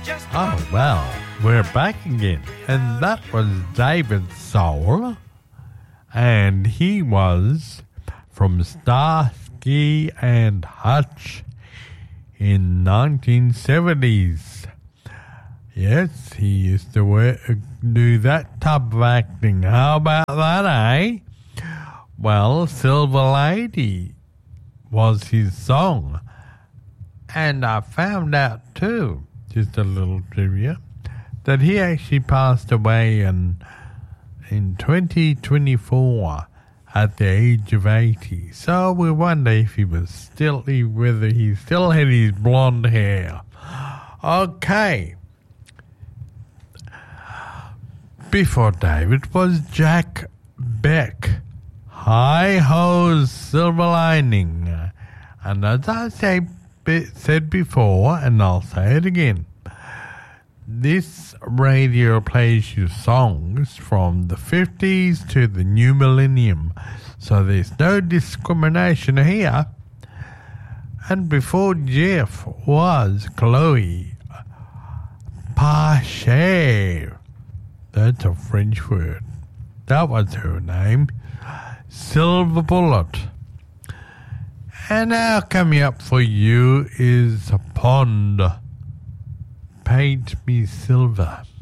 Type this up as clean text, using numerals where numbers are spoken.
Oh, well, we're back again. And that was David Soul. And he was from Starsky and Hutch in 1970s. Yes, he used to do that type of acting. How about that, eh? Well, Silver Lady was his song. And I found out too, just a little trivia, that he actually passed away in 2024 at the age of 80. So we wonder if whether he still had his blonde hair. Okay. Before David was Jack Beck. Hi ho's Silver Lining. And as I said before, and I'll say it again, this radio plays you songs from the 50s to the new millennium. So there's no discrimination here. And before Jeff was Chloe Pache. That's a French word. That was her name. Silver Bullet. And now coming up for you is a Pond. Paint Me Silver.